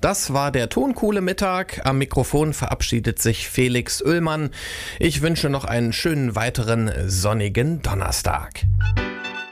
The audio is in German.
Das war der Toncoole Mittag. Am Mikrofon verabschiedet sich Felix Oehlmann. Ich wünsche noch einen schönen weiteren sonnigen Donnerstag.